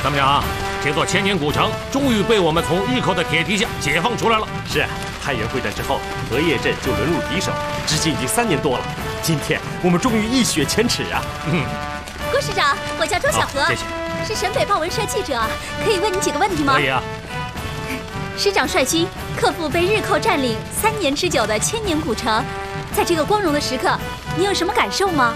参谋长，这座千年古城终于被我们从日寇的铁蹄下解放出来了。 是啊，太原会战之后，荷叶镇就沦入敌手，至今已经3年多了。今天我们终于一雪前耻啊！ 郭师长，我叫周小荷， 谢谢。 是省北报文社记者，可以问你几个问题吗？ 可以啊。 师长率军克服被日寇占领3年之久的千年古城，在这个光荣的时刻，你有什么感受吗？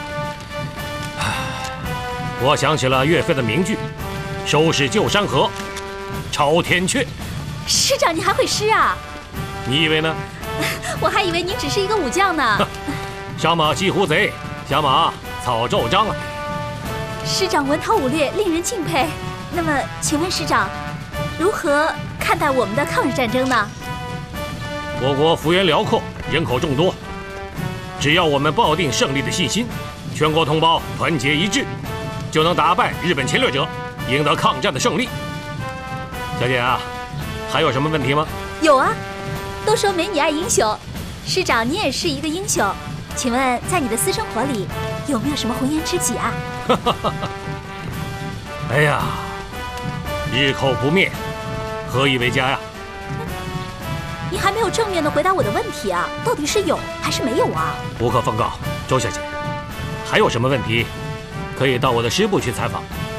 我想起了岳飞的名句：“收拾旧山河，朝天阙。” 师长，你还会诗啊？ 你以为呢？ 我还以为你只是一个武将呢。 上马西湖贼，下马草皱章啊！ 师长文韬武略，令人敬佩。那么，请问师长，如何看待我们的抗日战争呢？ 我国幅员辽阔，人口众多，只要我们抱定胜利的信心，全国同胞团结一致，就能打败日本侵略者，赢得抗战的胜利。小姐啊，还有什么问题吗？ 有啊，都说美女爱英雄，师长你也是一个英雄，请问在你的私生活里有没有什么红颜知己啊？ 哎呀，日寇不灭，何以为家呀？ 你还没有正面的回答我的问题啊，到底是有还是没有啊？ 无可奉告，周小姐，还有什么问题可以到我的师部去采访。